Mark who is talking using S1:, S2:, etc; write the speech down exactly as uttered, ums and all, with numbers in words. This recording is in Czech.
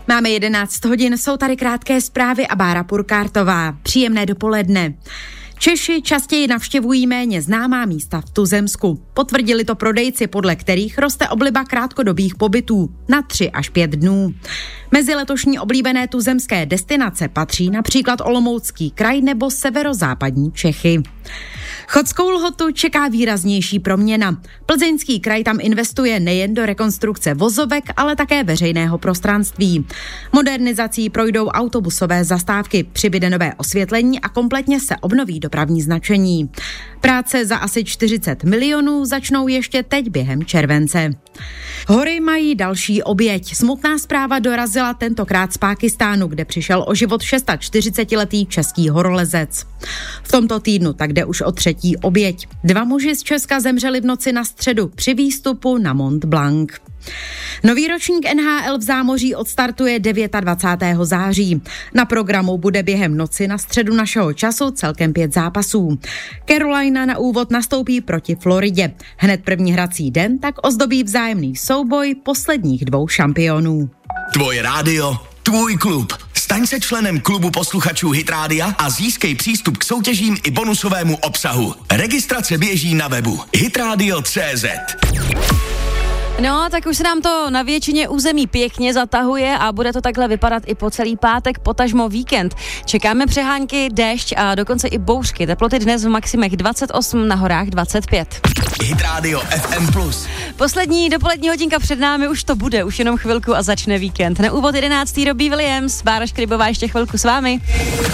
S1: Máme jedenáct hodin, jsou tady krátké zprávy a Bára Purkártová. Příjemné dopoledne. Češi častěji navštěvují méně známá místa v tuzemsku. Potvrdili to prodejci, podle kterých roste obliba krátkodobých pobytů na tři až pět dnů. Mezi letošní oblíbené tuzemské destinace patří například Olomoucký kraj nebo severozápadní Čechy. Chodskou Lhotu čeká výraznější proměna. Plzeňský kraj tam investuje nejen do rekonstrukce vozovek, ale také veřejného prostranství. Modernizací projdou autobusové zastávky, přibude nové osvětlení a kompletně se obnoví dopravní značení. Práce za asi čtyřicet milionů začnou ještě teď během července. Hory mají další oběť. Smutná zpráva dorazila tentokrát z Pákistánu, kde přišel o život čtyřicetišestiletý český horolezec. V tomto týdnu tak jde už o třetí oběť. Dva muži z Česka zemřeli v noci na středu při výstupu na Mont Blanc. Nový ročník N H L v zámoří odstartuje dvacátého devátého září. Na programu bude během noci na středu našeho času celkem pět zápasů. Carolina na úvod nastoupí proti Floridě. Hned první hrací den tak ozdobí vzájemný souboj posledních dvou šampionů.
S2: Tvoje rádio, tvůj klub. Staň se členem klubu posluchačů Hit Rádia a získej přístup k soutěžím i bonusovému obsahu. Registrace běží na webu hitradio tečka cé zet.
S3: No, tak už se nám to na většině území pěkně zatahuje a bude to takhle vypadat i po celý pátek, potažmo víkend. Čekáme přehánky, déšť a dokonce i bouřky. Teploty dnes v maximech dvacet osm, na horách dvacet pět.
S2: Hit Radio F M plus.
S3: Poslední dopolední hodinka před námi, už to bude, už jenom chvilku a začne víkend. Na úvod jedenáctý Robbie Williams, Bára Škrybová ještě chvilku s vámi.